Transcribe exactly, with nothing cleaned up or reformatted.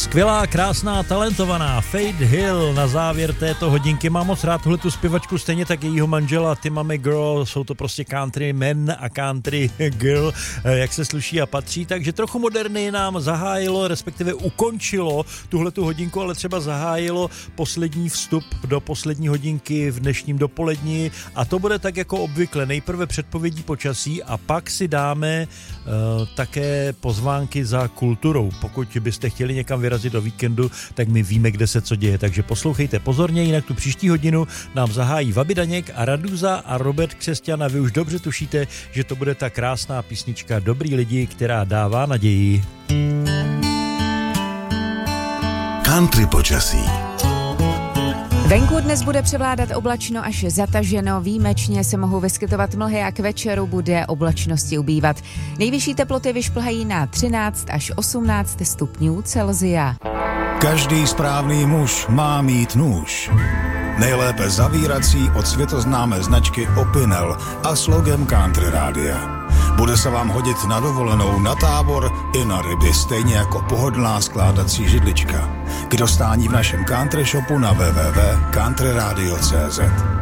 Skvělá, krásná, talentovaná Faith Hill na závěr této hodinky. Mám moc rád tuhletu zpěvačku, stejně tak jejího manžela Tima McGraw. Jsou to prostě country man a country girl, jak se sluší a patří. Takže trochu moderny nám zahájilo, respektive ukončilo tuhletu hodinku, ale třeba zahájilo poslední vstup do poslední hodinky v dnešním dopoledni. A to bude tak jako obvykle. Nejprve předpovědí počasí a pak si dáme uh, také pozvánky za kulturou. Pokud byste chtěli někam vyrazit do víkendu, tak my víme, kde se co děje. Takže poslouchejte pozorně, jinak tu příští hodinu nám zahájí Vaby Daněk a Raduza a Robert Křesťan a vy už dobře tušíte, že to bude ta krásná písnička Dobrý lidi, která dává naději. Country počasí. Venku dnes bude převládat oblačno až zataženo, výjimečně se mohou vyskytovat mlhy a k večeru bude oblačnosti ubývat. Nejvyšší teploty vyšplhají na třináct až osmnáct stupňů Celsia. Každý správný muž má mít nůž. Nejlépe zavírací od světoznámé značky Opinel a s logem Country Rádia. Bude se vám hodit na dovolenou, na tábor i na ryby, stejně jako pohodlná skládací židlička. K dostání v našem country shopu na w w w tečka country radio tečka c z.